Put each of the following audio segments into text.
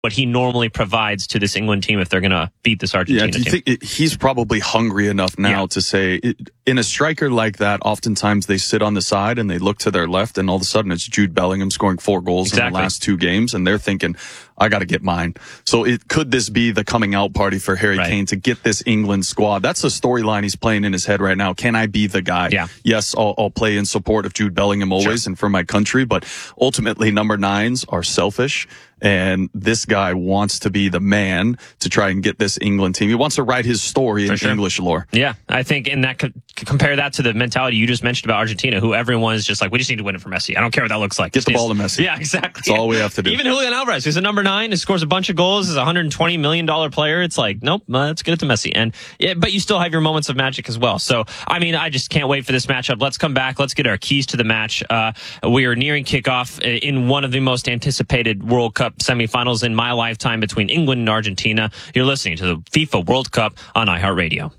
what he normally provides to this England team if they're going to beat this Argentina team. Do you think he's probably hungry enough now to say, in a striker like that, oftentimes they sit on the side and they look to their left, and all of a sudden it's Jude Bellingham scoring 4 goals in the last 2 games, and they're thinking, I got to get mine. So could this be the coming out party for Harry Kane to get this England squad? That's the storyline he's playing in his head right now. Can I be the guy? Yeah. Yes, I'll play in support of Jude Bellingham always and for my country, but ultimately number 9s are selfish. And this guy wants to be the man to try and get this England team. He wants to write his story in English lore. Yeah, I think, and that compare that to the mentality you just mentioned about Argentina, who everyone's just like, we just need to win it for Messi. I don't care what that looks like. Get the ball to Messi. Yeah, exactly. That's all we have to do. Even Julian Alvarez, who's a number 9, who scores a bunch of goals, is a $120 million player. It's like, nope, let's get it to Messi. And but you still have your moments of magic as well. So, I mean, I just can't wait for this matchup. Let's come back. Let's get our keys to the match. We are nearing kickoff in one of the most anticipated World Cup semifinals in my lifetime between England and Argentina. You're listening to the FIFA World Cup on iHeartRadio.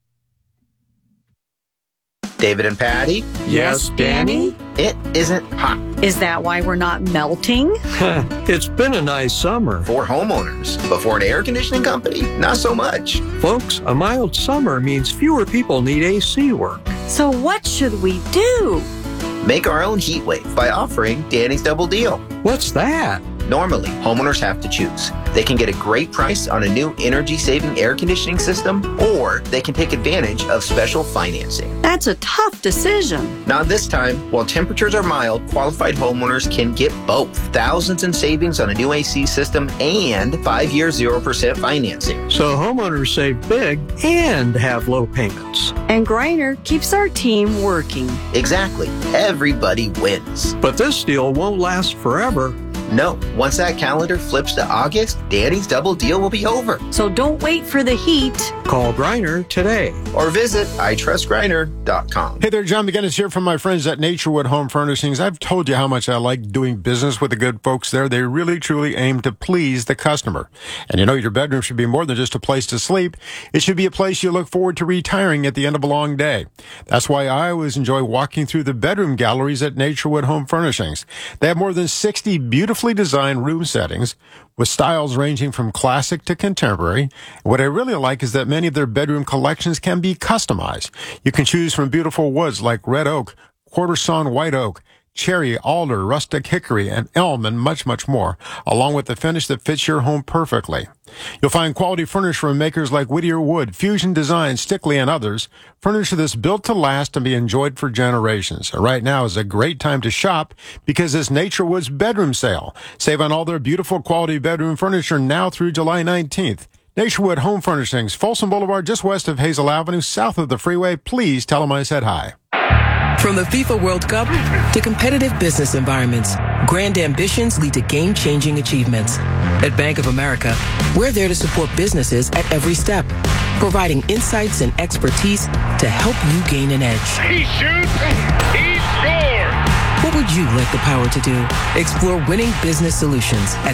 David and Patty? Yes, Danny? It isn't hot. Is that why we're not melting? It's been a nice summer. For homeowners, but for an air conditioning company, not so much. Folks, a mild summer means fewer people need AC work. So what should we do? Make our own heat wave by offering Danny's Double Deal. What's that? Normally, homeowners have to choose. They can get a great price on a new energy-saving air conditioning system, or they can take advantage of special financing. That's a tough decision. Not this time. While temperatures are mild, qualified homeowners can get both. Thousands in savings on a new AC system and 5-year 0% financing. So homeowners save big and have low payments. And Griner keeps our team working. Exactly. Everybody wins. But this deal won't last forever. No, once that calendar flips to August, Danny's Double Deal will be over. So don't wait for the heat. Call Griner today. Or visit itrustgriner.com. Hey there, John McGinnis here from my friends at Naturewood Home Furnishings. I've told you how much I like doing business with the good folks there. They really, truly aim to please the customer. And you know, your bedroom should be more than just a place to sleep. It should be a place you look forward to retiring at the end of a long day. That's why I always enjoy walking through the bedroom galleries at Naturewood Home Furnishings. They have more than 60 beautifully designed room settings with styles ranging from classic to contemporary. What I really like is that many of their bedroom collections can be customized. You can choose from beautiful woods like red oak, quarter sawn white oak, cherry, alder, rustic hickory, and elm, and much, much more, along with the finish that fits your home perfectly. You'll find quality furniture from makers like Whittier Wood, Fusion Design, Stickley, and others. Furniture that's built to last and be enjoyed for generations. Right now is a great time to shop because it's Naturewood's bedroom sale. Save on all their beautiful quality bedroom furniture now through July 19th. Naturewood Home Furnishings, Folsom Boulevard, just west of Hazel Avenue, south of the freeway. Please tell them I said hi. From the FIFA World Cup to competitive business environments, grand ambitions lead to game-changing achievements. At Bank of America, we're there to support businesses at every step, providing insights and expertise to help you gain an edge. He shoots, he scores! What would you like the power to do? Explore winning business solutions at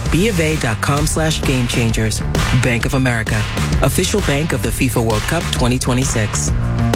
BofA.com/gamechangers. Bank of America, official bank of the FIFA World Cup 2026.